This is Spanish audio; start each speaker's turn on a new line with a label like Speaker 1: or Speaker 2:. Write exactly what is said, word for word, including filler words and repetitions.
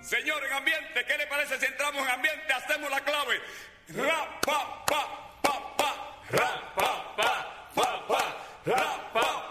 Speaker 1: Señor, en ambiente, ¿qué le parece si entramos en ambiente? Hacemos la clave. Ra, pa, pa, pa, pa. Ra, pa, pa, pa, pa. Ra, pa,